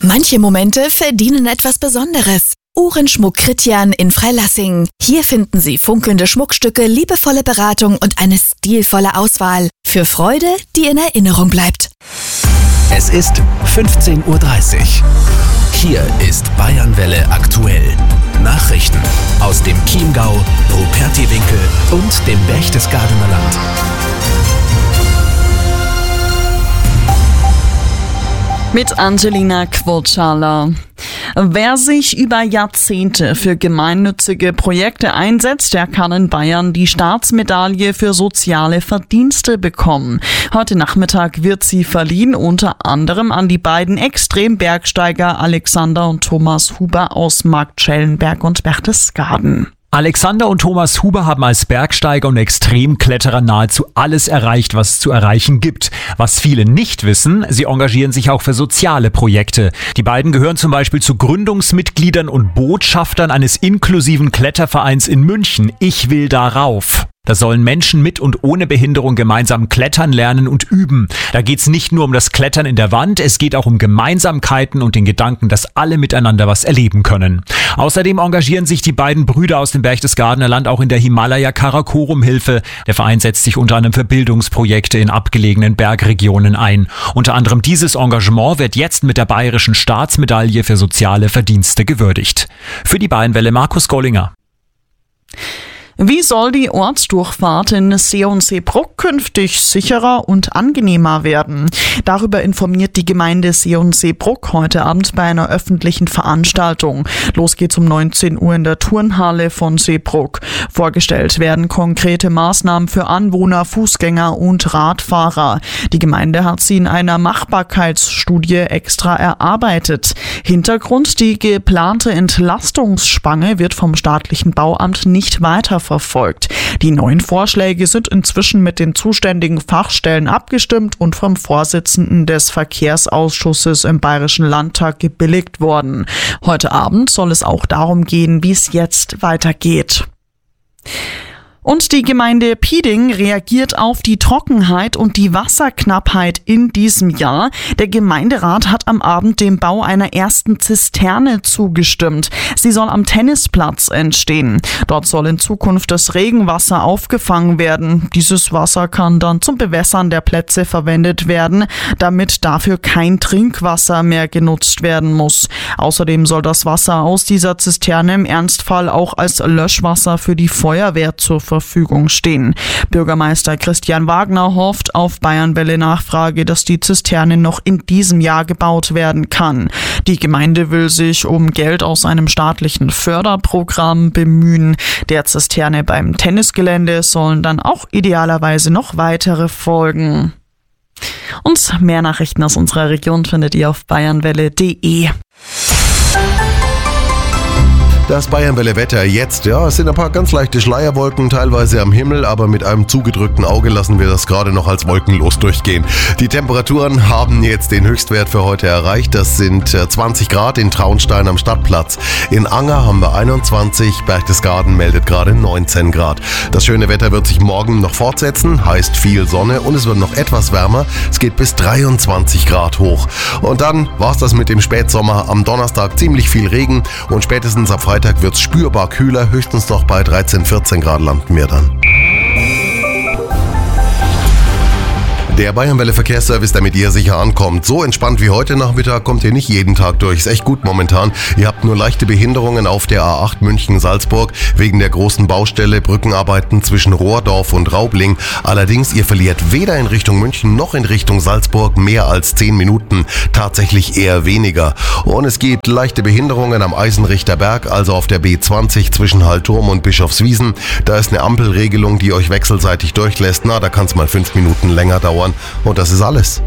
Manche Momente verdienen etwas Besonderes. Uhrenschmuck Christian in Freilassing. Hier finden Sie funkelnde Schmuckstücke, liebevolle Beratung und eine stilvolle Auswahl. Für Freude, die in Erinnerung bleibt. Es ist 15:30 Uhr. Hier ist Bayernwelle aktuell. Nachrichten aus dem Chiemgau, Rupertiwinkel und dem Berchtesgadener Land. Mit Angelina Quotschala. Wer sich über Jahrzehnte für gemeinnützige Projekte einsetzt, der kann in Bayern die Staatsmedaille für soziale Verdienste bekommen. Heute Nachmittag wird sie verliehen, unter anderem an die beiden Extrembergsteiger Alexander und Thomas Huber aus Marktschellenberg und Berchtesgaden. Alexander und Thomas Huber haben als Bergsteiger und Extremkletterer nahezu alles erreicht, was es zu erreichen gibt. Was viele nicht wissen, sie engagieren sich auch für soziale Projekte. Die beiden gehören zum Beispiel zu Gründungsmitgliedern und Botschaftern eines inklusiven Klettervereins in München. Ich will darauf. Da sollen Menschen mit und ohne Behinderung gemeinsam klettern lernen und üben. Da geht's nicht nur um das Klettern in der Wand, es geht auch um Gemeinsamkeiten und den Gedanken, dass alle miteinander was erleben können. Außerdem engagieren sich die beiden Brüder aus dem Berchtesgadener Land auch in der Himalaya Karakorum Hilfe. Der Verein setzt sich unter anderem für Bildungsprojekte in abgelegenen Bergregionen ein. Unter anderem dieses Engagement wird jetzt mit der Bayerischen Staatsmedaille für soziale Verdienste gewürdigt. Für die Bayernwelle Markus Gollinger. Wie soll die Ortsdurchfahrt in See und Seebruck künftig sicherer und angenehmer werden? Darüber informiert die Gemeinde See und Seebruck heute Abend bei einer öffentlichen Veranstaltung. Los geht's um 19 Uhr in der Turnhalle von Seebruck. Vorgestellt werden konkrete Maßnahmen für Anwohner, Fußgänger und Radfahrer. Die Gemeinde hat sie in einer Machbarkeitsstudie extra erarbeitet. Hintergrund: die geplante Entlastungsspange wird vom staatlichen Bauamt nicht weiterverfolgt. Die neuen Vorschläge sind inzwischen mit den zuständigen Fachstellen abgestimmt und vom Vorsitzenden des Verkehrsausschusses im Bayerischen Landtag gebilligt worden. Heute Abend soll es auch darum gehen, wie es jetzt weitergeht. Und die Gemeinde Pieding reagiert auf die Trockenheit und die Wasserknappheit in diesem Jahr. Der Gemeinderat hat am Abend dem Bau einer ersten Zisterne zugestimmt. Sie soll am Tennisplatz entstehen. Dort soll in Zukunft das Regenwasser aufgefangen werden. Dieses Wasser kann dann zum Bewässern der Plätze verwendet werden, damit dafür kein Trinkwasser mehr genutzt werden muss. Außerdem soll das Wasser aus dieser Zisterne im Ernstfall auch als Löschwasser für die Feuerwehr zur Verfügung stehen. Bürgermeister Christian Wagner hofft auf Bayernwelle Nachfrage, dass die Zisterne noch in diesem Jahr gebaut werden kann. Die Gemeinde will sich um Geld aus einem staatlichen Förderprogramm bemühen. Der Zisterne beim Tennisgelände sollen dann auch idealerweise noch weitere folgen. Und mehr Nachrichten aus unserer Region findet ihr auf bayernwelle.de. Das Bayernwelle-Wetter jetzt, es sind ein paar ganz leichte Schleierwolken, teilweise am Himmel, aber mit einem zugedrückten Auge lassen wir das gerade noch als wolkenlos durchgehen. Die Temperaturen haben jetzt den Höchstwert für heute erreicht, das sind 20 Grad in Traunstein am Stadtplatz. In Anger haben wir 21, Berchtesgaden meldet gerade 19 Grad. Das schöne Wetter wird sich morgen noch fortsetzen, heißt viel Sonne und es wird noch etwas wärmer, es geht bis 23 Grad hoch. Und dann war's das mit dem Spätsommer, am Donnerstag ziemlich viel Regen und spätestens ab Freitag wird es spürbar kühler, höchstens noch bei 13, 14 Grad landen wir dann. Der Bayernwelle Verkehrsservice, damit ihr sicher ankommt. So entspannt wie heute Nachmittag kommt ihr nicht jeden Tag durch. Ist echt gut momentan. Ihr habt nur leichte Behinderungen auf der A8 München-Salzburg wegen der großen Baustelle, Brückenarbeiten zwischen Rohrdorf und Raubling. Allerdings, ihr verliert weder in Richtung München noch in Richtung Salzburg mehr als 10 Minuten. Tatsächlich eher weniger. Und es gibt leichte Behinderungen am Eisenrichter Berg, also auf der B20 zwischen Hallturm und Bischofswiesen. Da ist eine Ampelregelung, die euch wechselseitig durchlässt. Da kann es mal 5 Minuten länger dauern. Und das ist alles.